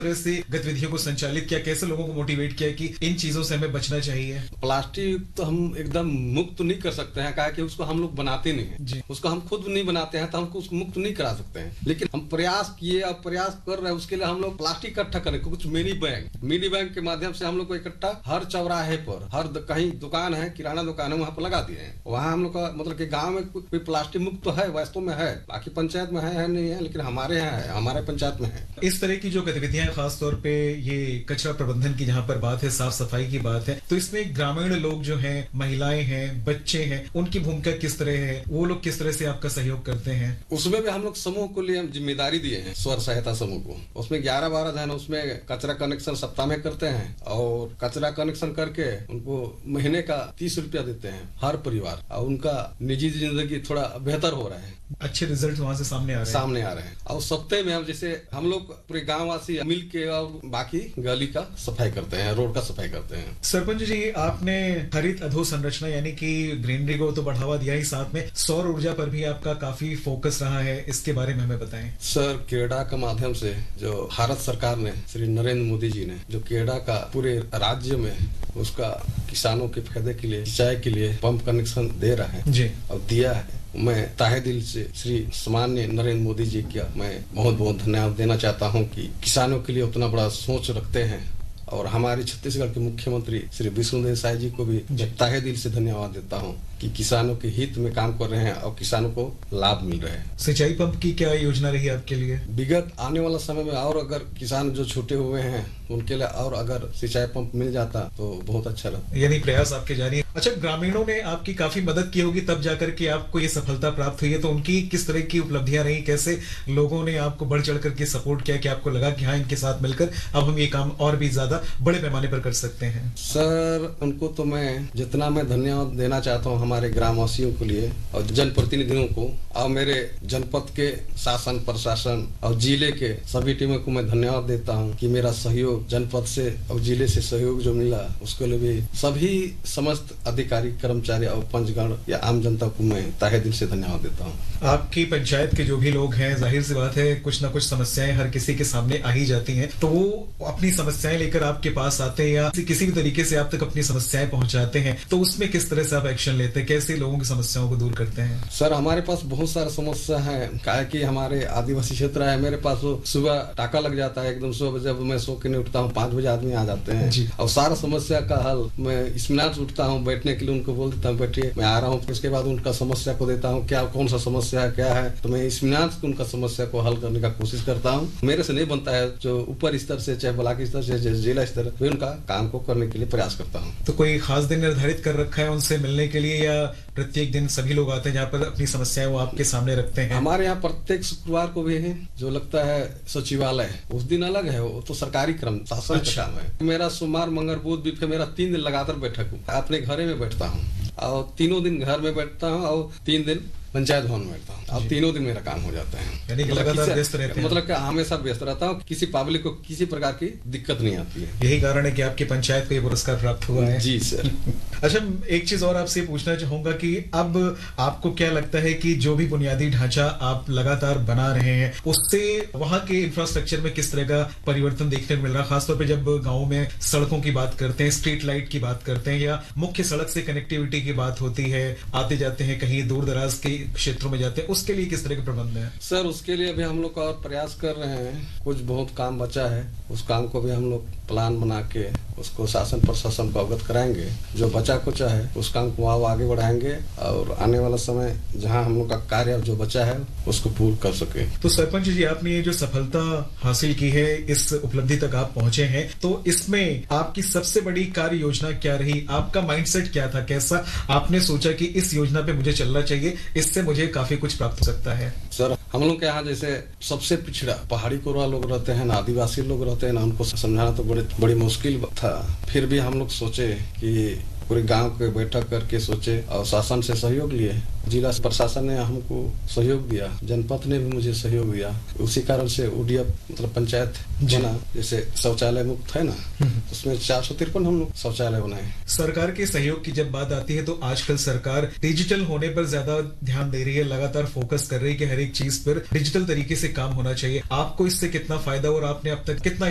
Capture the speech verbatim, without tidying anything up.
से गतिविधियों को संचालित किया, कैसे लोगों को मोटिवेट किया कि इन चीजों से हमें बचना चाहिए? प्लास्टिक तो हम एकदम मुक्त नहीं कर सकते हैं, कि उसको हम लोग बनाते नहीं हैं, उसको हम खुद नहीं बनाते हैं, तो हमको उसको मुक्त नहीं करा सकते हैं। लेकिन हम प्रयास किए और प्रयास कर रहे हैं, उसके लिए हम लोग प्लास्टिक इकट्ठा करें, कुछ मिनी बैंक मिनी बैंक के माध्यम से हम लोग को इकट्ठा हर चौराहे पर, हर कहीं दुकान है, किराना दुकान है, वहाँ पर लगा दिए हैं। वहाँ हम लोग का मतलब कि गाँव में कोई प्लास्टिक मुक्त तो है, वास्तव में है, बाकी पंचायत में है, है नहीं है, लेकिन हमारे यहाँ है, हमारे पंचायत में है। इस तरह की जो गतिविधियां खासतौर पे ये कचरा प्रबंधन की जहाँ पर बात है, साफ सफाई की बात है, तो इसमें ग्रामीण लोग जो हैं, महिलाएं हैं, बच्चे हैं, उनकी भूमिका किस तरह है? वो लोग किस तरह से आपका सहयोग करते हैं? उसमें भी हम लोग समूह को लिए जिम्मेदारी दिए हैं, स्वर सहायता समूह को। उसमें ग्यारह बारह जन उसमें कचरा कनेक्शन सप्ताह में करते हैं और कचरा कनेक्शन करके उनको महीने का तीस रुपया देते हैं हर परिवार, और उनका निजी जिंदगी थोड़ा बेहतर हो रहा है, अच्छे रिजल्ट वहाँ से सामने आ रहे हैं सामने आ रहे हैं। और सप्ताह में हम जैसे हम लोग पूरे गाँव वासी मिल के और बाकी गली का सफाई करते हैं, रोड का सफाई करते हैं। सरपंच जी, आपने हरित अधोसंरचना यानी कि ग्रीनरी को तो बढ़ावा दिया ही, साथ में सौर ऊर्जा पर भी आपका काफी फोकस रहा है, इसके बारे में हमें बताएं। सर, केडा के माध्यम से जो भारत सरकार ने, श्री नरेंद्र मोदी जी ने जो केडा का पूरे राज्य में उसका किसानों के फायदे के लिए, सिंचाई के लिए पंप कनेक्शन दे रहा है जी, और दिया है। मैं ताहे दिल से श्री सामान्य नरेंद्र मोदी जी का मैं बहुत बहुत धन्यवाद देना चाहता हूं कि किसानों के लिए उतना बड़ा सोच रखते हैं। और हमारे छत्तीसगढ़ के मुख्यमंत्री श्री विष्णुदेव साय जी को भी ताहे दिल से धन्यवाद देता हूं कि किसानों के हित में काम कर रहे हैं और किसानों को लाभ मिल रहा है। सिंचाई पंप की क्या योजना रही आपके लिए? विगत आने वाला समय में और अगर किसान जो छूटे हुए हैं उनके लिए और अगर सिंचाई पंप मिल जाता तो बहुत अच्छा रहता। यानी प्रयास आपके जारी है। अच्छा, ग्रामीणों ने आपकी काफी मदद की होगी तब जाकर के आपको ये सफलता प्राप्त हुई है, तो उनकी किस तरह की उपलब्धियां रही? कैसे लोगों ने आपको बढ़ चढ़ करके सपोर्ट किया कि आपको लगा कि हाँ, इनके साथ मिलकर अब हम ये काम और भी ज्यादा बड़े पैमाने पर कर सकते हैं? सर, उनको तो मैं जितना मैं धन्यवाद देना चाहता हूँ हमारे ग्रामवासियों के लिए और जनप्रतिनिधियों को और मेरे जनपद के शासन प्रशासन और जिले के सभी टीमों को मैं धन्यवाद देता हूँ कि मेरा सहयोग जनपद से और जिले से सहयोग जो मिला उसके लिए भी सभी समस्त अधिकारी, कर्मचारी और पंचगण या आम जनता को मैं ताहे दिल से धन्यवाद देता हूँ। आपकी पंचायत के जो भी लोग हैं, जाहिर सी बात है कुछ ना कुछ समस्याएं हर किसी के सामने आ ही जाती हैं, तो वो अपनी समस्याएं लेकर आपके पास आते हैं या किसी भी तरीके से आप तक अपनी समस्याएं पहुंचाते हैं, तो उसमें किस तरह से आप एक्शन लेते हैं? कैसे लोगों की समस्याओं को दूर करते हैं? सर, हमारे पास बहुत सारा समस्या है, क्या कि हमारे आदिवासी क्षेत्र है। मेरे पास वो सुबह टाका लग जाता है, एकदम सुबह जब मैं सो के नहीं उठता हूँ पांच बजे आदमी आ जाते हैं और सारा समस्या का हल मैं इस्मिनान से उठता हूँ, बैठने के लिए उनको बोल देता हूँ बैठिए, मैं आ रहा हूँ। उसके बाद उनका समस्या को देता हूँ, क्या कौन सा समस्या है, क्या है, तो मैं इस्मिनान से उनका समस्या को हल करने का कोशिश करता हूँ। मेरे से नहीं बनता है, जो ऊपर स्तर से, चाहे ब्लॉक स्तर से, जिला स्तर, मैं उनका काम को करने के लिए प्रयास करता हूँ। तो कोई खास दिन निर्धारित कर रखा है उनसे मिलने के लिए या प्रत्येक दिन सभी लोग आते हैं जहाँ पर अपनी समस्याएं वो आपके सामने रखते हैं? हमारे यहाँ प्रत्येक शुक्रवार को भी है जो लगता है सचिवालय, उस दिन अलग है, वो तो सरकारी क्रम शासन का काम है। मेरा सोमवार, मंगल, बुध, बिफे मेरा तीन दिन लगातार बैठक हूँ। अपने घरे में बैठता हूँ और तीनों दिन घर में बैठता हूँ और तीन दिन पंचायत भवन में बैठता हूँ और तीनों दिन मेरा काम हो जाता है। यानी कि लगातार व्यस्त रहते हैं? मतलब कि हमेशा व्यस्त रहता हूँ, किसी पब्लिक को किसी प्रकार की दिक्कत नहीं आती है। यही कारण है कि आपकी पंचायत को ये पुरस्कार प्राप्त हुआ है। जी सर। अच्छा, एक चीज और आपसे पूछना चाहूंगा कि अब आपको क्या लगता है कि जो भी बुनियादी ढांचा आप लगातार बना रहे हैं उससे वहां के इंफ्रास्ट्रक्चर में किस तरह का परिवर्तन देखने को मिल रहा है? खासतौर पर जब गाँव में सड़कों की बात करते हैं, स्ट्रीट लाइट की बात करते हैं या मुख्य सड़क से कनेक्टिविटी की बात होती है, आते जाते हैं कहीं दूर दराज के क्षेत्रों में जाते हैं, उसके लिए किस तरह के प्रबंध है? सर, उसके लिए भी हम लोग और प्रयास कर रहे हैं, कुछ बहुत काम बचा है, उस काम को भी हम लोग प्लान बना के उसको शासन प्रशासन को अवगत कराएंगे। जो बचा कुचा है उस काम को आओ आगे बढ़ाएंगे और आने वाला समय जहां हम लोग का कार्य जो बचा है उसको पूर्ण कर सके। तो सरपंच जी, आपने ये जो सफलता हासिल की है, इस उपलब्धि तक आप पहुंचे हैं, तो इसमें आपकी सबसे बड़ी कार्य योजना क्या रही? आपका माइंडसेट क्या था? कैसा आपने सोचा कि इस योजना पे मुझे चलना चाहिए, इससे मुझे काफी कुछ प्राप्त हो सकता है? सर, हम लोग के यहाँ जैसे सबसे पिछड़ा पहाड़ी कोरवा लोग रहते हैं ना, आदिवासी लोग रहते हैं ना, उनको समझाना तो बड़े बड़ी मुश्किल था। फिर भी हम लोग सोचे कि पूरे गांव के बैठक करके सोचे और शासन से सहयोग लिए, जिला प्रशासन ने हमको सहयोग दिया, जनपद ने भी मुझे सहयोग दिया। उसी कारण से ओडीएफ मतलब पंचायत बना, जैसे शौचालय मुक्त है ना, उसमें चार सौ तिरपन हम लोग शौचालय बनाए। सरकार के सहयोग की जब बात आती है तो आजकल सरकार डिजिटल होने पर ज्यादा ध्यान दे रही है, लगातार फोकस कर रही है कि हर एक चीज पर डिजिटल तरीके से काम होना चाहिए। आपको इससे कितना फायदा और आपने अब तक कितना